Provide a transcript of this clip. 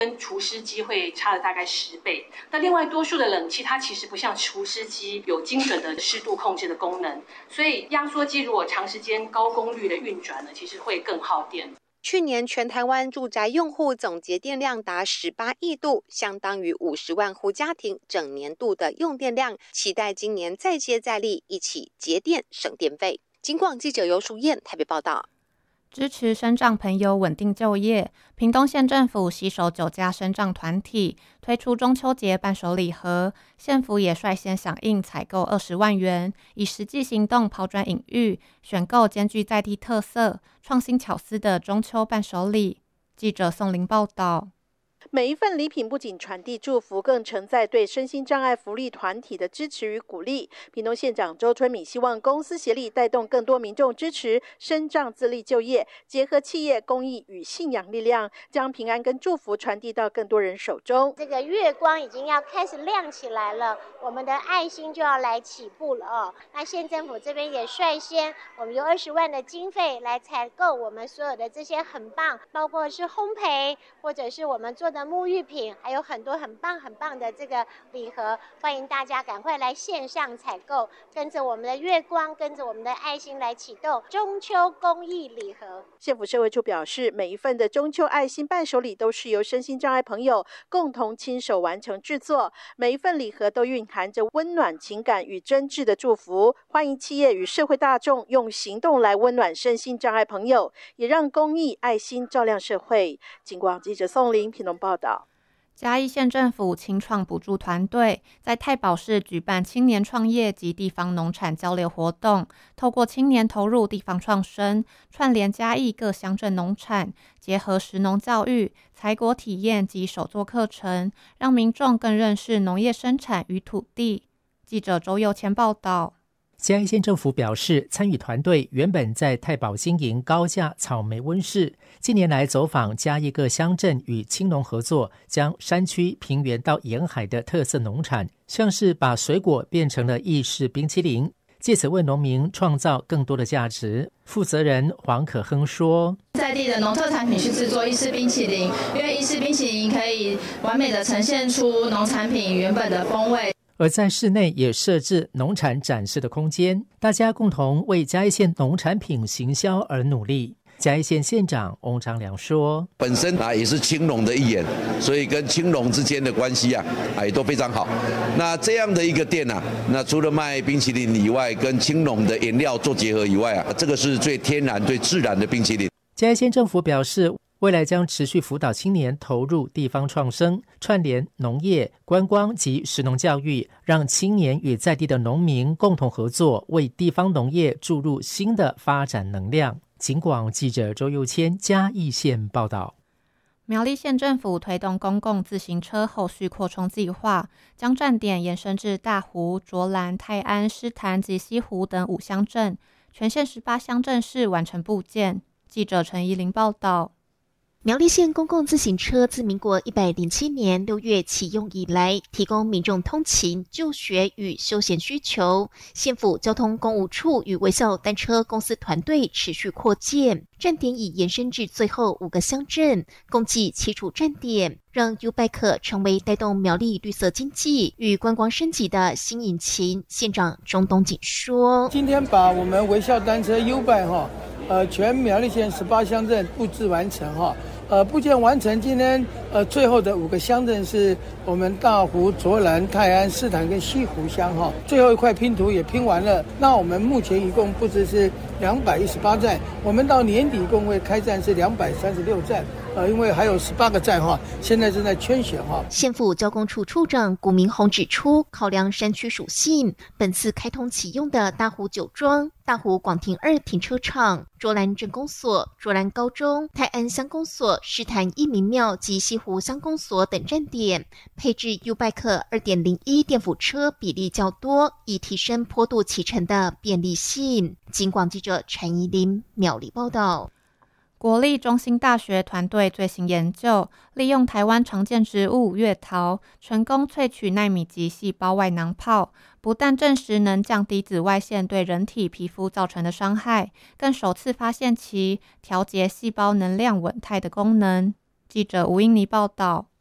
跟除湿机会差了大概10倍。那另外多数的冷气它其实不像除湿机有精准的湿度控制的功能，所以压缩机如果长时间高功率的运转呢，其实会更耗电。 去年全台湾住宅用户总节电量达18亿度，相当于50万户家庭整年度的用电量。期待今年再接再厉，一起节电省电费。警广记者游淑燕台北报道。 支持身障朋友稳定就业，屏东县政府携手9家身障团体推出中秋节伴手礼盒，县府也率先响应采购20万元，以实际行动抛砖引玉，选购兼具在地特色、创新巧思的中秋伴手礼。记者宋玲报道。 每一份礼品不仅传递祝福，更承载对身心障碍福利团体的支持与鼓励。屏东县长周春米希望公私协力，带动更多民众支持身障自立就业，结合企业、公益与信仰力量，将平安跟祝福传递到更多人手中。 这个月光已经要开始亮起来了，我们的爱心就要来起步了哦。那县政府这边也率先，我们有20万的经费来采购我们所有的这些很棒，包括是烘焙或者是我们做的沐浴品，还有很多很棒的这个礼盒，欢迎大家赶快来线上采购，跟着我们的月光，跟着我们的爱心来启动中秋公益礼盒。 县府社会处表示，每一份的中秋爱心伴手礼都是由身心障碍朋友共同亲手完成制作，每一份礼盒都蕴含着温暖情感与真挚的祝福，欢迎企业与社会大众用行动来温暖身心障碍朋友，也让公益爱心照亮社会。警广记者宋玲屏东报道。 嘉义县政府青创补助团队在太保市举办青年创业及地方农产交流活动，透过青年投入地方创生，串联嘉义各乡镇农产，结合食农教育、采果体验及手作课程，让民众更认识农业生产与土地。记者周佑谦报道。 嘉义县政府表示，参与团队原本在太保经营高价草莓温室，近年来走访嘉义各乡镇与青农合作，将山区、平原到沿海的特色农产，像是把水果变成了意式冰淇淋，借此为农民创造更多的价值。负责人黄可亨说， 在地的农特产品去制作意式冰淇淋，因为意式冰淇淋可以完美的呈现出农产品原本的风味。 而在室内也设置农产展示的空间，大家共同为嘉义县农产品行销而努力。嘉义县县长翁长良说， 本身也是青农的一员，所以跟青农之间的关系也都非常好。那这样的一个店那除了卖冰淇淋以外，跟青农的原料做结合以外这个是最天然最自然的冰淇淋。 嘉义县政府表示，未来将持续辅导青年投入地方创生，串联农业、观光及食农教育，让青年与在地的农民共同合作，为地方农业注入新的发展能量。警广记者周佑谦嘉义县报道。 苗栗县政府推动公共自行车后续扩充计划，将站点延伸至大湖、卓兰、泰安、狮潭及西湖等5乡镇，全县18乡镇市完成布建。记者陈怡玲报道。 苗栗县公共自行车自民国107年6月启用以来，提供民众通勤、就学与休闲需求。县府交通公务处与微笑单车公司团队持续扩建，站点已延伸至最后5个乡镇，共计7处站点，让 U-Bike 成为带动苗栗绿色经济与观光升级的新引擎。县长钟东锦说：“ 今天把我们微笑单车 U-Bike 全苗栗县18乡镇布置完成布建完成，今天最后的5个乡镇是我们大湖、卓兰、泰安、狮潭跟西湖乡最后一块拼图也拼完了。那我们目前一共布置是218站，我们到年底一共会开站是236站。因为还有18个站现在正在圈选县府交工处处长古明宏指出，考量山区属性，本次开通启用的大湖酒庄、大湖广停2停车场、卓兰镇公所、卓兰高中、泰安乡公所、狮潭义民庙及西湖乡公所等站点，配置 U-Bike 2.01 电辅车比例较多，以提升坡度骑乘的便利性。警广记者陈怡琳苗栗报道。 国立中兴大学团队最新研究，利用台湾常见植物月桃，成功萃取奈米级细胞外囊泡，不但证实能降低紫外线对人体皮肤造成的伤害，更首次发现其调节细胞能量稳态的功能。 记者吴英妮报道。